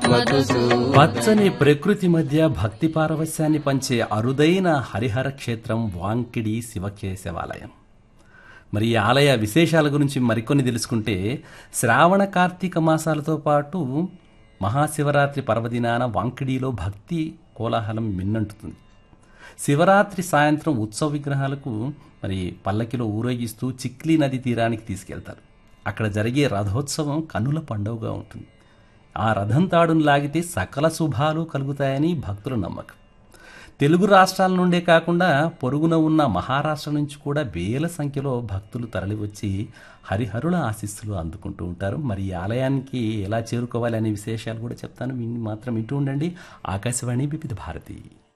మధుసూ పచ్చని ప్రకృతి మధ్య భక్తి పారవస్యాన్ని పంచే అరుదైన హరిహర క్షేత్రం వాంకిడి శివకేశవాలయం. మరి ఈ ఆలయ విశేషాల గురించి మరికొన్ని తెలుసుకుంటే, శ్రావణ కార్తీక మాసాలతో పాటు మహాశివరాత్రి పర్వదినాన వాంకిడిలో భక్తి కోలాహలం మిన్నంటుతుంది. శివరాత్రి సాయంత్రం ఉత్సవ విగ్రహాలకు మరి పల్లకిలో ఊరేగిస్తూ చిక్లీ నది తీరానికి తీసుకెళ్తారు. అక్కడ జరిగే రథోత్సవం కన్నుల పండుగగా ఉంటుంది. ఆ రథం తాడును లాగితే సకల శుభాలు కలుగుతాయని భక్తుల నమ్మకం. తెలుగు రాష్ట్రాల నుండే కాకుండా పొరుగున ఉన్న మహారాష్ట్ర నుంచి కూడా వేల సంఖ్యలో భక్తులు తరలివచ్చి హరిహరుల ఆశీస్సులు అందుకుంటూ ఉంటారు. మరి ఈ ఆలయానికి ఎలా చేరుకోవాలి అనే విశేషాలు కూడా చెప్తాను. మాత్రం వింటూ ఉండండి. ఆకాశవాణి వివిధ భారతి.